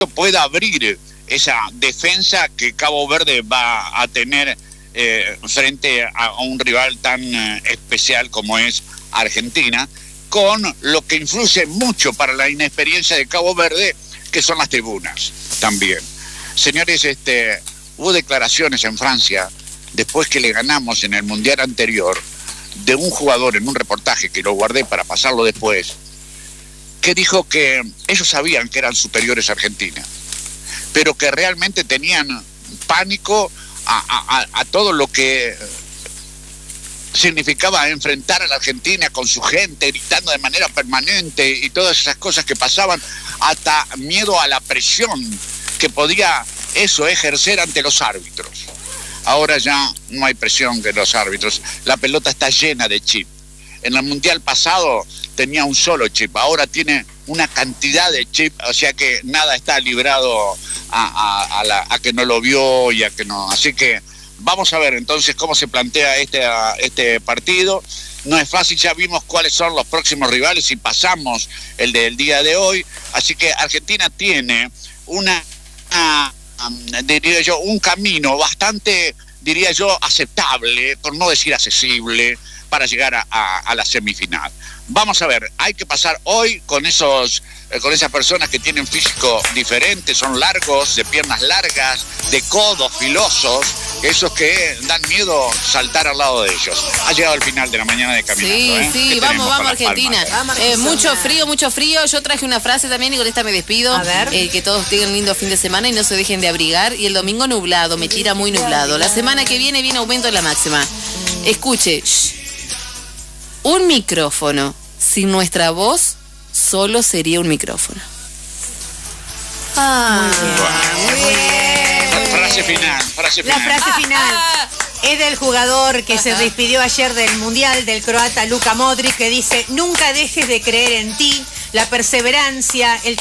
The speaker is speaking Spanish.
pueda abrir esa defensa que Cabo Verde va a tener frente a un rival tan especial como es Argentina, con lo que influye mucho para la inexperiencia de Cabo Verde, que son las tribunas también. Señores, hubo declaraciones en Francia, después que le ganamos en el Mundial anterior, de un jugador en un reportaje que lo guardé para pasarlo después, que dijo que ellos sabían que eran superiores a Argentina, pero que realmente tenían pánico a todo lo que significaba enfrentar a la Argentina con su gente, gritando de manera permanente y todas esas cosas que pasaban, hasta miedo a la presión que podía eso ejercer ante los árbitros. Ahora ya no hay presión de los árbitros, la pelota está llena de chip. En el Mundial pasado tenía un solo chip, ahora tiene una cantidad de chip, o sea que nada está librado a que no lo vio y a que no. Así que vamos a ver entonces cómo se plantea este partido. No es fácil, ya vimos cuáles son los próximos rivales y pasamos el del día de hoy. Así que Argentina tiene diría yo, un camino bastante, diría yo, aceptable, por no decir accesible, para llegar a la semifinal. Vamos a ver, hay que pasar hoy con esas personas que tienen físico diferente, son largos, de piernas largas, de codos filosos, esos que dan miedo saltar al lado de ellos. Ha llegado el final de la mañana de Caminando. Sí, vamos Argentina. Mucho frío. Yo traje una frase también y con esta me despido. A ver. Que todos tengan un lindo fin de semana y no se dejen de abrigar. Y el domingo nublado, me tira muy nublado. La semana que viene aumento de la máxima. Escuche, un micrófono sin nuestra voz solo sería un micrófono. Muy bien. Frase final. La frase final es del jugador que se despidió ayer del Mundial, del croata Luka Modric, que dice: nunca dejes de creer en ti, la perseverancia, el